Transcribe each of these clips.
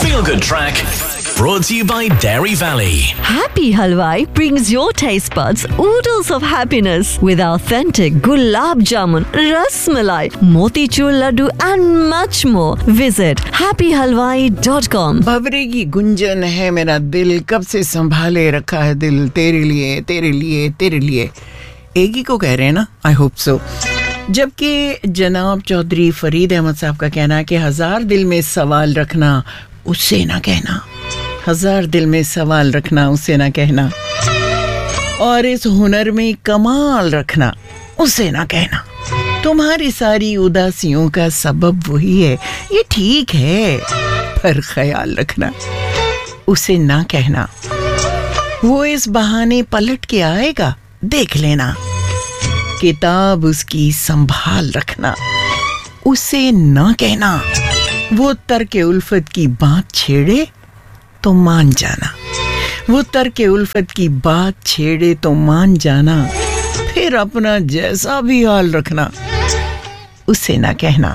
Feel Good Track, brought to you by Dairy Valley. Happy Halwai brings your taste buds oodles of happiness with authentic gulab jamun, ras malai, motichur laddu and much more. Visit happyhalwai.com. Bhaware की गुंजन है मेरा दिल, कब से संभाले रखा है दिल, तेरे लिए तेरे लिए तेरे लिए. एक ही को कह रहे हैं ना, आई होप सो. जबकि जनाब चौधरी फरीद अहमद साहब का कहना है कि 1000 दिल में सवाल रखना उससे ना कहना, 1000 दिल में सवाल रखना उससे ना कहना, और इस हुनर में कमाल रखना उससे ना कहना. तुम्हारी सारी उदासियों का सबब वही है, ये ठीक है, पर ख्याल रखना उसे ना कहना. वो इस बहाने पलट के आएगा, देख लेना. किताब उसकी संभाल रखना उसे ना कहना. वो तर्के उल्फत की बात छेड़े तो मान जाना, वो तर्के उल्फत की बात छेड़े तो मान जाना. फिर अपना जैसा भी हाल रखना उसे ना कहना.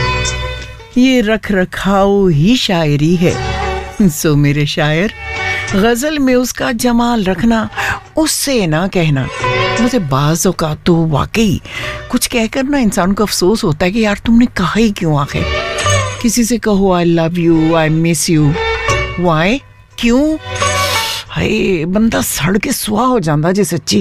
ये रख रखाव ही शायरी है. सो मेरे शायर, गजल में उसका जमाल रखना उससे ना कहना. मुझे बाज़ औक़ात तो वाकई कुछ कहकर ना इंसान को अफसोस होता है कि यार तुमने कहा ही क्यों. आखिर किसी से कहो I love you, I miss you, Y, क्यों? हाय, बंदा सड़ के सुहा हो जाता जी सच्ची.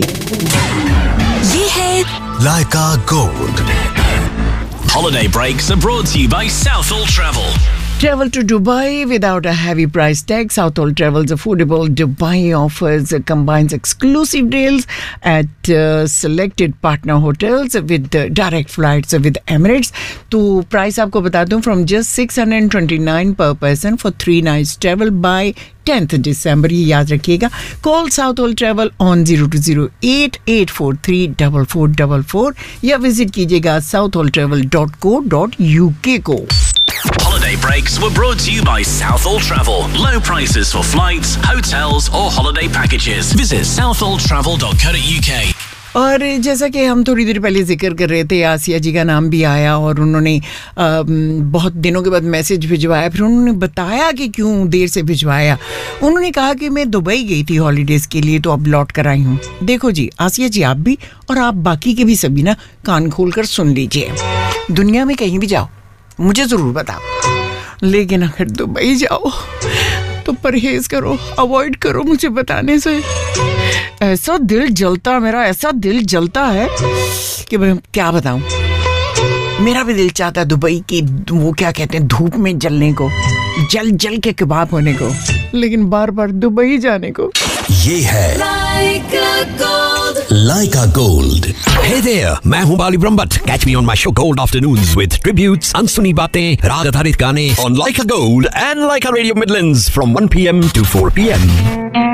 ये है Leica Gold. Holiday breaks are brought to you by Southall Travel. Travel to Dubai without a heavy price tag. Southall Travel's affordable Dubai offers combines exclusive deals at selected partner hotels with direct flights with Emirates. तो price आपको बता दूं, from just 629 per person for 3 nights travel by 10th December. ये याद रखिएगा. Call Southall Travel on 0208 843 4444 या visit कीजिएगा southalltravel.co.uk को. Holiday breaks were brought to you by Southall Travel. Low prices for flights, hotels or holiday packages. Visit southalltravel.co.uk. और जैसा कि हम थोड़ी देर पहले जिक्र कर रहे थे, आसिया जी का नाम भी आया और उन्होंने बहुत दिनों के बाद मैसेज भिजवाया. फिर उन्होंने बताया कि क्यों देर से भिजवाया. उन्होंने कहा कि मैं दुबई गई थी हॉलीडेज़ के लिए, तो अब लौट कर आई हूँ. देखो जी आसिया जी, आप भी और आप बाकी के भी सभी ना कान खोल कर सुन लीजिए. दुनिया में कहीं भी जाओ मुझे ज़रूर बताओ, लेकिन अगर दुबई जाओ तो परहेज करो, अवॉइड करो मुझे बताने से. ऐसा दिल जलता, मेरा ऐसा दिल जलता है कि मैं क्या बताऊं. मेरा भी दिल चाहता है दुबई की वो क्या कहते हैं धूप में जलने को, जल जल के कबाब होने को, लेकिन बार बार दुबई जाने को. ये है Leica Gold. Hey there, मैं हूँ बाली Brahmbhatt. Catch me on my show Gold Afternoons with tributes, अनसुनी बातें, राग आधारित गाने on Leica Gold and Leica Radio Midlands from 1 p.m. to 4 p.m.